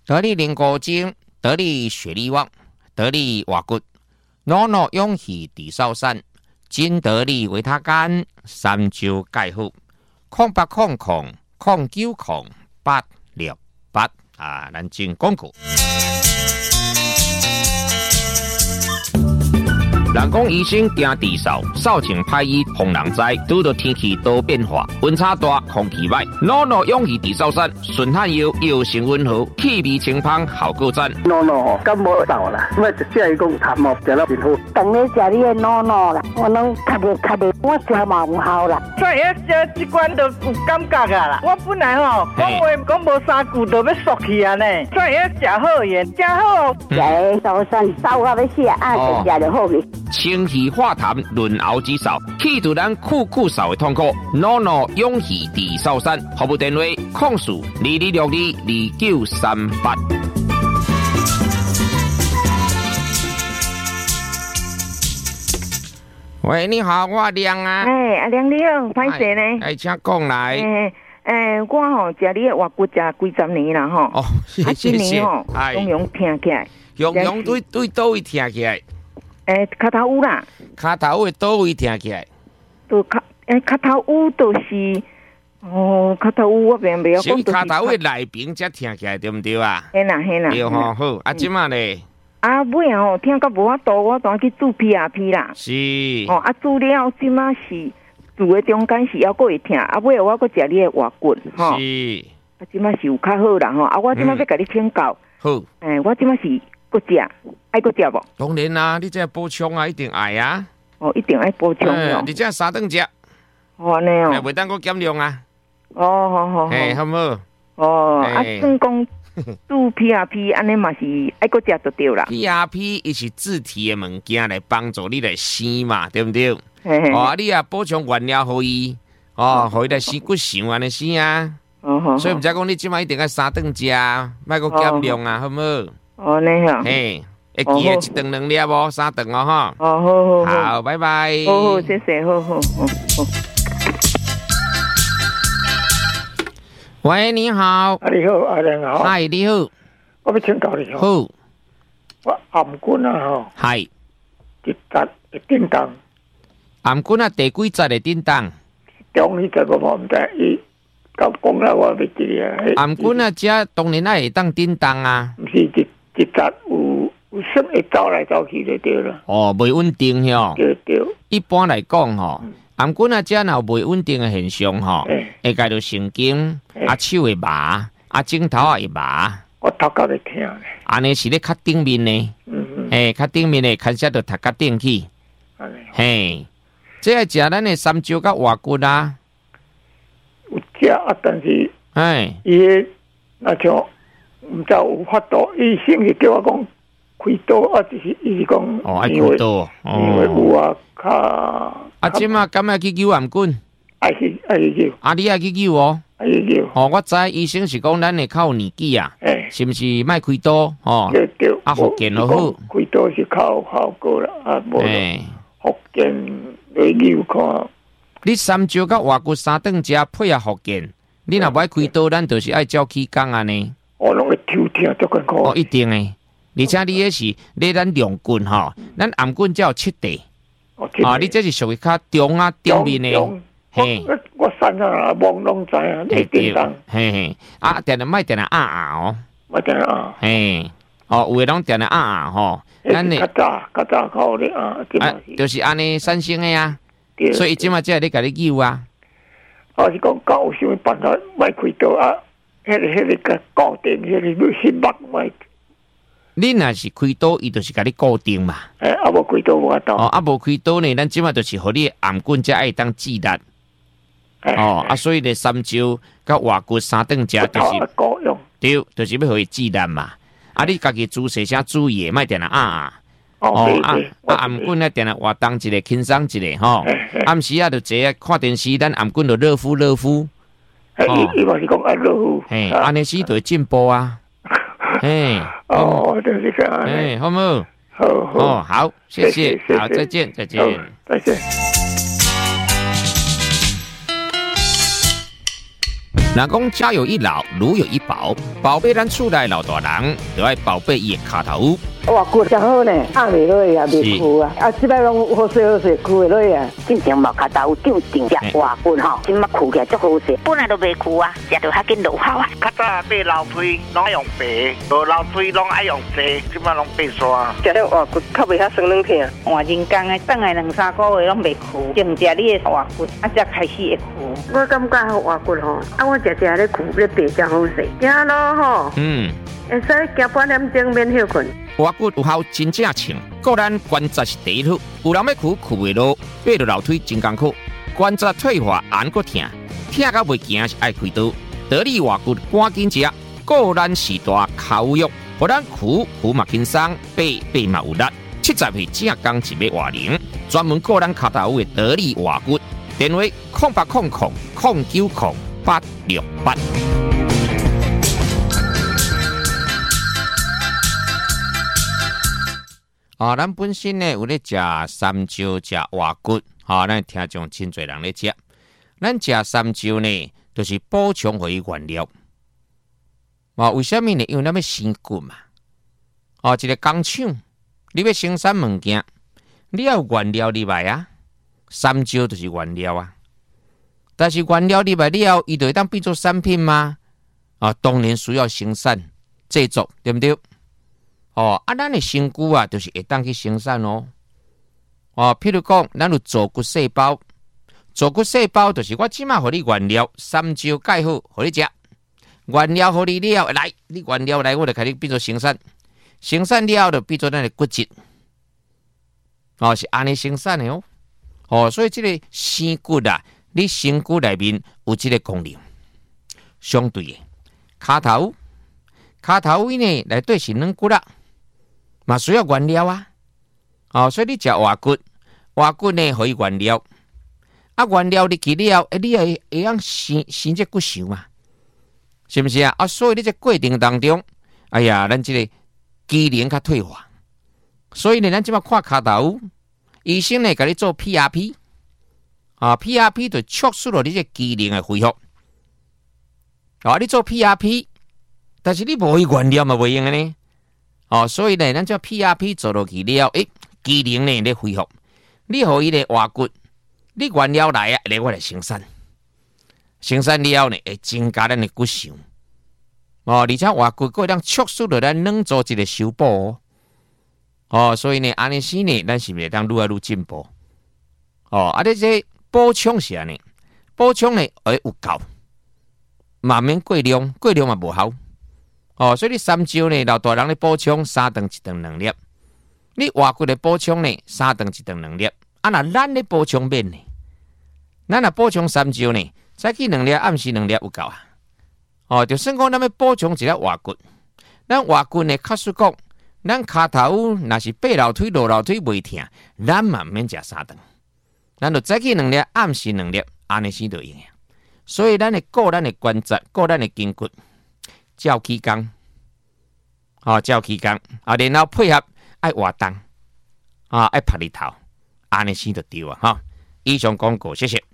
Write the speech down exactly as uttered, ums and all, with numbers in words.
得力灵骨精，得力血力旺，得力瓦骨，脑脑勇气地少山，金得力维他干，三焦钙护，空八空空空九空八六八啊，咱进广告。人讲医生惊地扫，扫清歹医防人灾。拄到天气多变化，温差大，空气歹，诺诺勇气地扫山，顺汗药药性温和，气味清芳，效果赞。 诺诺感冒扫啦，我一只伊讲痰毛食了真好。 当咧食你的诺诺啦，我拢咳着咳着，我食嘛有效啦。 所以这这罐都有感觉啊啦。我本来吼讲话讲无三句都要缩去啊呢，所以食好嘢，食好。 食扫山扫到要死啊，就食就好去。 清气化痰，润喉止扫，去除咱酷酷扫的痛苦。诺诺勇气地扫山，服务电话：控诉二二六二二九三八。喂，你好，我亮啊。 哎，阿亮你好，歹势呢？ 哎，请讲来。 诶诶，我吼食你的活骨食几十年啦吼。 哦，谢谢。 啊，今年吼，用用听起来。 用用对对倒位听起来？ 诶，脚头有啦。 脚头的倒位听起来？ 都脚诶，脚头有都是哦，脚头有我并袂晓讲。 是脚头的内边才听起来对毋对啊？ 嘿啦嘿啦。 对吼好，啊，即马咧。 啊，尾吼听到无法度，我当去煮 P R P 啦。 是。 哦，啊，煮了即马是煮的中间是还佫会听，啊，尾我佫食你的活骨吼。 是。 啊，即马是有较好啦吼，啊，我即马要甲你请教。 好。 诶，我即马是佫食，爱佫食无？ 当然啦，你这补充啊，一定爱啊。 哦，一定爱补充哦。 你这三顿食。 哦，安尼哦。 袂当佫减量啊。 哦，好好好。 嘿，好无？ 哦，啊，算讲做 P R P 安尼嘛是爱佫食就对啦。 P R P 伊是自体的物件来帮助你来生嘛，对不对？ 嘿嘿。 哦，你啊补充原料互伊，哦，互伊来生骨想安尼生啊。 哦好。 所以毋才讲你即摆一定要三顿食，莫佫减量啊，好无？ 哦，你好。 嘿。会记得一顿两粒无，三顿哦哈。 哦，好好好，好，拜拜。 好好，谢谢，好好好好。 喂，你好。 啊，你好，阿亮好。 嗨，你好。 我要请教你好。 我颔棍啊吼。 係。 一節會叮當。 颔棍啊，第幾節會叮當？ 中呢個我唔知，伊甲講啦，我未記啊。 颔棍啊，只當然係會當叮當啊。 唔是一一節有有什會走來走去就對啦。 哦，袂穩定吼。 對對。 一般來講吼。颔棍啊，只若有袂穩定的現象吼，會解到神經，啊手會麻，啊枕頭也會麻。 我頭殼會痛咧。 安尼是咧較頂面呢，誒較頂面呢，牽涉到頭殼頂去。嘿，即係食咱的三椒甲活骨啊。 有食啊，但是， 哎， 伊個那像唔知有法度，醫生是叫我講開刀啊，就是伊是講。 哦，愛開刀。 因為有啊，較。 啊，即馬敢會去救颔棍？ 愛去愛去救。 啊，你愛去救哦？ 愛去救。 哦，我知醫生是講咱會較有年紀啊，是毋是莫開刀？哦， 對對。 啊，復健就好。 開刀是較效果啦，啊，無復健來救看。 你三椒甲活骨三頓食配合復健，你若要開刀，咱就是愛照起工安尼。 我攏會抽痛足緊苦。 哦，一定誒，而且你迄是你咱量棍吼，咱颔棍才有七地。啊！你這是屬於較中啊頂面的，嘿。 我山上啊，網攏知啊，你叮當。 嘿嘿，啊，定定莫定定啊啊哦。 莫定啊。 嘿，哦，有誒攏定定啊啊吼。 咱誒。較早較早考咧啊， 啊，就是安尼產生誒啊。所以即馬即係咧甲你救啊。 我是講搞有啥物辦法莫開刀啊？迄個迄個個固定，迄個要心目莫。 你若是開刀，伊就是甲你固定嘛。 誒，啊無開刀無法度。 哦，啊無開刀呢，咱即馬就是互你颔棍才愛當治力。哦，啊，所以咧三椒甲活骨三頓食就是夠用。 對，就是要互伊治力嘛。啊，你家己注射啥注意，莫定定啊啊。 哦， 啊啊，颔棍咧定定活動一個，輕鬆一個吼。暗時啊，就坐啊看電視，咱颔棍就熱敷熱敷。 哦，伊嘛是講愛熱敷。 嘿，安尼時就會進步啊。哎， 哦，就是這樣。 哎，好冇？ 好， 哦，好，謝謝，好，再見，再見， 再見。 若讲家有一老，如有一宝，宝贝咱厝内老大人，就爱宝贝伊的骹头。 哇，骨真好呢，压袂落啊，袂枯啊，啊，即摆拢好势好势，枯袂落啊。进前嘛骹头长长只活骨吼，即摆枯起来足好势，本来都袂枯啊，食着较紧落效啊。 较早买老腿拢爱用白，无老腿拢爱用细，即摆拢白刷。 食了活骨较袂遐酸软疼，换人工的，等来两三个月拢袂枯，净食你的活骨，啊才开始会枯。 我感觉活骨吼，啊我食食咧枯咧白真好势，行咯吼。嗯。会使行半点钟免休困。 活骨有效真正强，个咱关节是第一好。有人要苦苦袂落，爬落楼梯真艰苦，关节退化按个疼，疼到袂行是爱开刀。得力活骨赶紧食，个咱是大口药，互咱苦苦嘛轻松，爬爬嘛有力。七十岁正刚一尾活龄，专门个咱脚头的得力活骨。电话空八空空空九空八六八。啊，咱本身呢有咧食三椒、食活骨，哈、啊，咱听众真侪人咧食。咱食三椒呢，就是补充互伊原料。啊，为什么呢？因为咱要生骨嘛。哦、啊，一个工厂，你要生产物件，你要有原料入来啊。三椒就是原料啊。但是原料入来了，伊就会当变做产品吗？啊，当然需要生产制作，对不对？哦，啊，咱的身躯啊，就是会当去生产哦。哦，譬如讲，咱有做骨细胞，做骨细胞就是我即马互你原料，三椒盖好，互你食。原料互你了，来，你原料来，我就开始变做生产。生产了就变做咱的骨质。哦，是安尼生产的哦。哦，所以这个生骨啊，你身躯内面有这个功能。相对的，骹头，骹头位呢内底是软骨啦。嘛需要原料啊，哦，所以你食活骨，活骨呢可以原料，啊原料你去了，诶，你会会用生生这骨头嘛，是不是啊？啊，所以你这过程当中，哎呀，咱这个机能较退化，所以呢，咱即马看骹头，医生呢给你做 P R P， 啊 ，P R P 就促使了你这机能的恢复，啊，你做 P R P， 但是你无伊原料嘛袂用的呢。哦，所以呢，咱叫 P R P 做落去了，诶，机能呢咧恢复。你互伊咧活骨，你原料来啊，来我来生产，生产了呢，会增加咱的骨质。哦，而且活骨个当促使着咱软组织的修补哦。哦，所以呢，安尼时呢，咱是袂当愈来愈进步。哦，啊，你这补充是安尼，补充呢会有够，慢慢过量，过量嘛无效。哦，所以你三椒呢，老大人咧补充三顿一顿两粒，你活骨咧补充呢三顿一顿两粒，啊那咱咧补充面呢，咱若补充三椒呢，早起两粒，暗时两粒有够啊。哦，就算讲咱要补充一粒活骨，咱活骨呢，确实讲，咱骹头若是爬楼梯、落楼梯袂疼，咱嘛免食三顿，咱就早起两粒，暗时两粒，安尼先就用。所以咱的顾咱的关节，顾咱的筋骨。照起工，哦，照起工，啊，然后配合爱活动，啊，爱晒日头，安尼先就对啊，哈。以上广告，谢谢。